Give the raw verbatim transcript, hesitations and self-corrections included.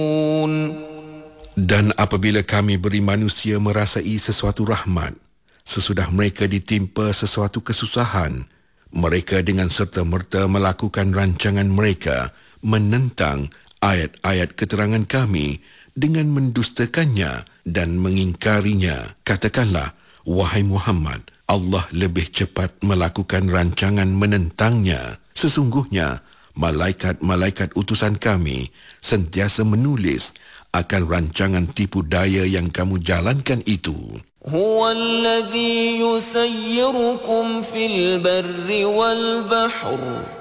Dan apabila kami beri manusia merasai sesuatu rahmat, sesudah mereka ditimpa sesuatu kesusahan, mereka dengan serta-merta melakukan rancangan mereka menentang ayat-ayat keterangan kami dengan mendustakannya dan mengingkarinya. Katakanlah, wahai Muhammad, Allah lebih cepat melakukan rancangan menentangnya. Sesungguhnya, malaikat-malaikat utusan kami sentiasa menulis akan rancangan tipu daya yang kamu jalankan itu. Huwa alladhi yusayyirukum fil barri wal bahr